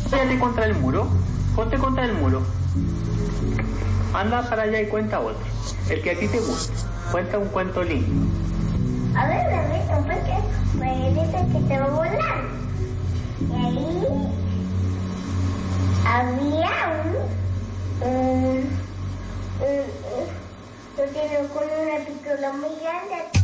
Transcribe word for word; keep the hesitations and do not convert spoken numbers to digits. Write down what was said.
Apóyate contra el muro. Ponte contra el muro. Anda para allá y cuenta otro. El que a ti te guste. Cuenta un cuento lindo. A ver, bebé, porque pues dice que te va a volar. Y ahí había un, un, un, un, un, con una pistola muy grande.